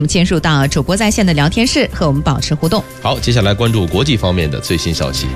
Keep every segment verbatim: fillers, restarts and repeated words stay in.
我们进入到主播在线的聊天室，和我们保持互动。 好，接下来关注国际方面的最新消息。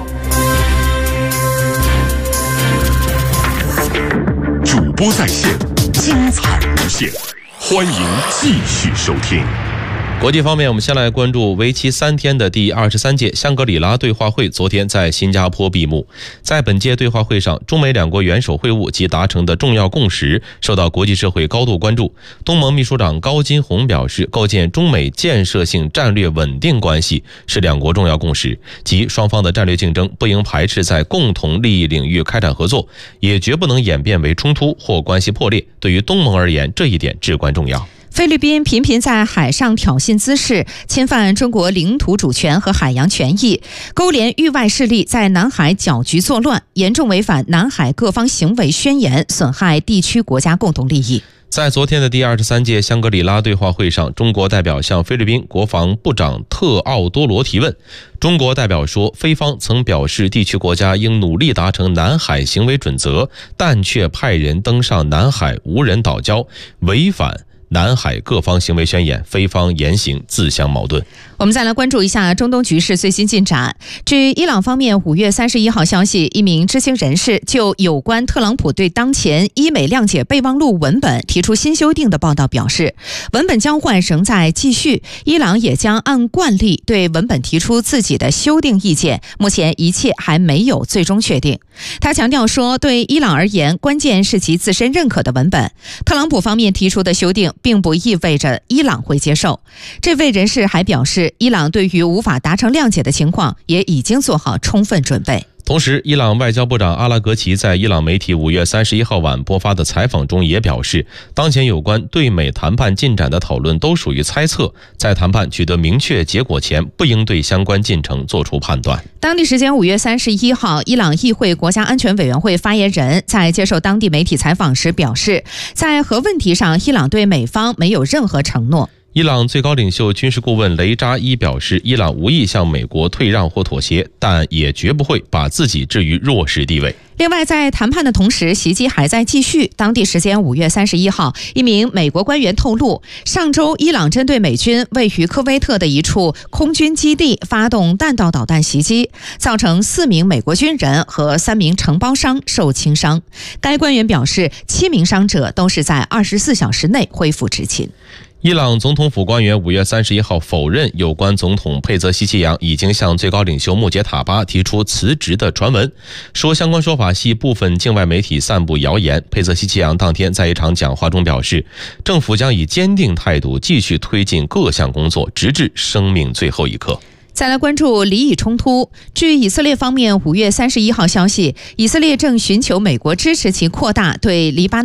主播在线，精彩无限，欢迎继续收听。 国际方面，我们先来关注为期三天的第二十三届香格里拉对话会昨天在新加坡闭幕。在本届对话会上，中美两国元首会晤及达成的重要共识受到国际社会高度关注。东盟秘书长高金洪表示，构建中美建设性战略稳定关系是两国重要共识，即双方的战略竞争不应排斥在共同利益领域开展合作，也绝不能演变为冲突或关系破裂。对于东盟而言，这一点至关重要。 菲律宾频频在海上挑衅滋事，侵犯中国领土主权和海洋权益，勾连域外势力在南海搅局作乱，严重违反南海各方行为宣言，损害地区国家共同利益。 在昨天的第二十三届香格里拉对话会上，中国代表向菲律宾国防部长特奥多罗提问。中国代表说，菲方曾表示地区国家应努力达成南海行为准则，但却派人登上南海无人岛礁，违反南海各方行为宣言，菲方言行自相矛盾。 我们再来关注一下中东局势最新进展。据伊朗方面五月三十一号消息，一名知情人士就有关特朗普对当前伊美谅解备忘录文本提出新修订的报道表示，文本交换仍在继续，伊朗也将按惯例对文本提出自己的修订意见，目前一切还没有最终确定。他强调说，对伊朗而言，关键是其自身认可的文本。特朗普方面提出的修订并不意味着伊朗会接受。这位人士还表示，伊朗对于无法达成谅解的情况也已经做好充分准备。 同时，伊朗外交部长阿拉格齐在伊朗媒体五月三十一号晚播发的采访中也表示，当前有关对美谈判进展的讨论都属于猜测，在谈判取得明确结果前，不应对相关进程做出判断。 当地时间五月三十一号，伊朗议会国家安全委员会发言人在接受当地媒体采访时表示，在核问题上，伊朗对美方没有任何承诺。 伊朗最高领袖军事顾问雷扎伊表示，伊朗无意向美国退让或妥协，但也绝不会把自己置于弱势地位。 另外，在谈判的同时，袭击还在继续。当地时间五月三十一号，一名美国官员透露，上周伊朗针对美军位于科威特的一处空军基地发动弹道导弹袭击，造成四名美国军人和三名承包商受轻伤。该官员表示，七名伤者都是在二十四小时内恢复执勤。 伊朗总统府官员五月三十一号否认有关总统佩泽西奇扬已经向最高领袖穆杰塔巴提出辞职的传闻，说相关说法系部分境外媒体散布谣言。佩泽西奇扬当天在一场讲话中表示，政府将以坚定态度继续推进各项工作，直至生命最后一刻。 再来关注黎以冲突。据以色列方面五月三十一号消息，以色列正寻求美国支持其扩大对黎巴嫩